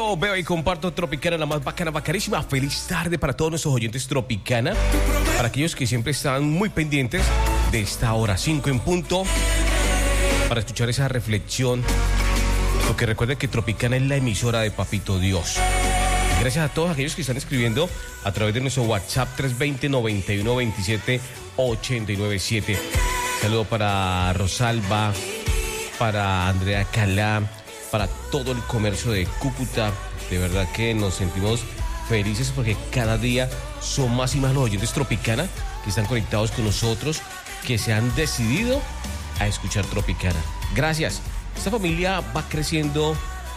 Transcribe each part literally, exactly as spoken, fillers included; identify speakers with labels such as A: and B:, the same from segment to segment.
A: Veo y comparto Tropicana, la más bacana, bacanísima. Feliz tarde para todos nuestros oyentes Tropicana. Para aquellos que siempre están muy pendientes de esta hora cinco en punto, para escuchar esa reflexión. Porque recuerden que Tropicana es la emisora de Papito Dios. Gracias a todos aquellos que están escribiendo a través de nuestro WhatsApp tres dos cero, nueve uno dos siete, ocho nueve siete. Saludo para Rosalba, para Andrea Calá, para todo el comercio de Cúcuta. De verdad que nos sentimos felices porque cada día son más y más los oyentes Tropicana que están conectados con nosotros, que se han decidido a escuchar Tropicana. Gracias. Esta familia va creciendo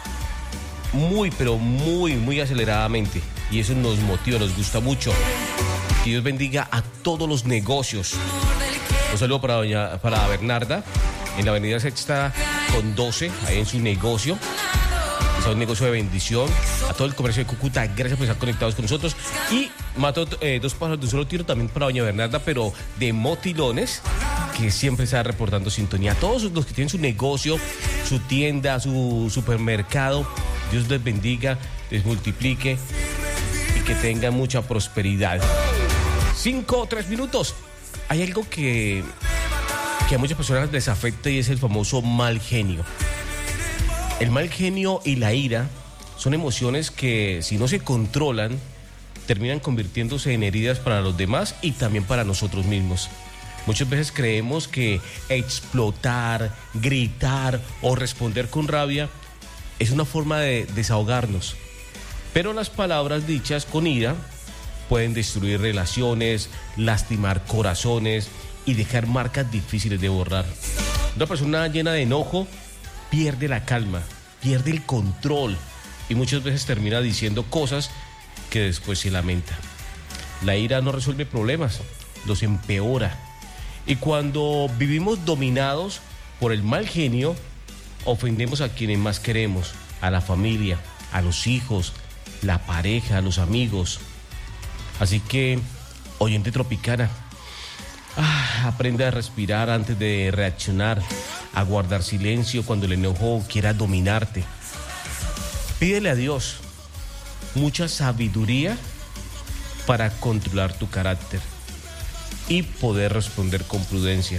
A: muy, pero muy, muy aceleradamente y eso nos motiva, nos gusta mucho. Que Dios bendiga a todos los negocios. Un saludo para, doña, para Bernarda en la avenida Sexta con doce, ahí en su negocio. Es un negocio de bendición. A todo el comercio de Cúcuta, gracias por estar conectados con nosotros. Y mato eh, dos pájaros de un solo tiro también para doña Bernarda, pero de Motilones, que siempre está reportando sintonía. A todos los que tienen su negocio, su tienda, su supermercado, Dios les bendiga, les multiplique y que tengan mucha prosperidad. Cinco o tres minutos. Hay algo que, que a muchas personas les afecta y es el famoso mal genio. El mal genio y la ira son emociones que, si no se controlan, terminan convirtiéndose en heridas para los demás y también para nosotros mismos. Muchas veces creemos que explotar, gritar o responder con rabia es una forma de desahogarnos. Pero las palabras dichas con ira pueden destruir relaciones, lastimar corazones y dejar marcas difíciles de borrar. Una persona llena de enojo pierde la calma, pierde el control y muchas veces termina diciendo cosas que después se lamenta. La ira no resuelve problemas, los empeora. Y cuando vivimos dominados por el mal genio, ofendemos a quienes más queremos, a la familia, a los hijos, la pareja, a los amigos. Así que, oyente Tropicana, ah, aprende a respirar antes de reaccionar, a guardar silencio cuando el enojo quiera dominarte. Pídele a Dios mucha sabiduría para controlar tu carácter y poder responder con prudencia.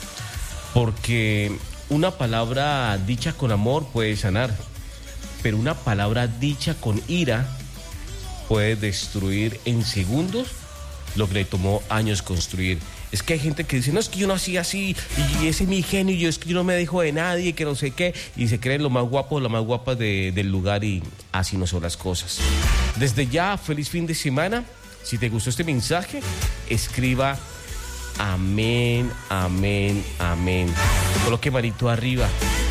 A: Porque una palabra dicha con amor puede sanar, pero una palabra dicha con ira puede destruir en segundos lo que le tomó años construir. Es que hay gente que dice, no, es que yo nací así, y ese es mi genio, y yo, es que yo no me dejo de nadie, que no sé qué, y se creen lo más guapos, lo más guapas de, del lugar, y así no son las cosas. Desde ya, feliz fin de semana. Si te gustó este mensaje, escriba amén, amén, amén. Coloque manito arriba.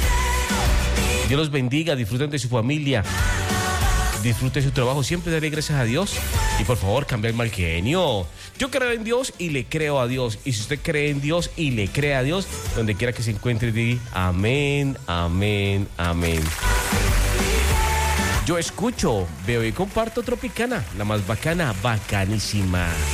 A: Dios los bendiga, disfruten de su familia, disfruten de su trabajo, siempre daré gracias a Dios. Y por favor, cambia el mal genio. Yo creo en Dios y le creo a Dios. Y si usted cree en Dios y le cree a Dios, donde quiera que se encuentre, di amén, amén, amén. Yo escucho, veo y comparto Tropicana, la más bacana, bacanísima.